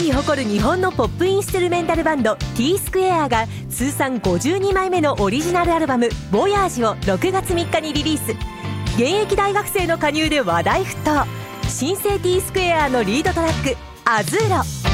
に誇る日本のポップインストゥルメンタルバンド T スクエアが通算52枚目のオリジナルアルバム「ボヤージ」を6月3日にリリース。現役大学生の加入で話題沸騰。新生 T スクエアのリードトラック「アズーロ」。